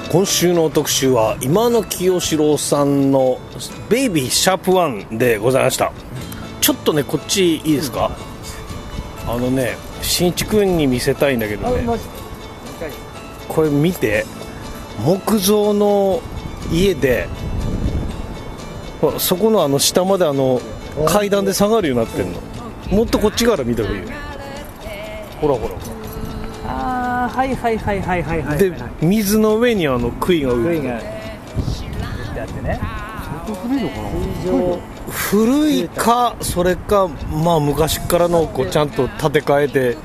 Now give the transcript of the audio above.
今週の特集は今野清志郎さんのベイビーシャープワンでございました。ちょっとねこっちいいですか、しんいちくんに見せたいんだけどね、これ見て、木造の家でそこの下まで階段で下がるようになってるの。もっとこっちから見た方がいいよ。ほらほら、 あー、はいはいはいはいはいはい。 で水の上に杭が浮いてる。 古いのかな。 古いか、それかまあ昔からのちゃんと建て替えて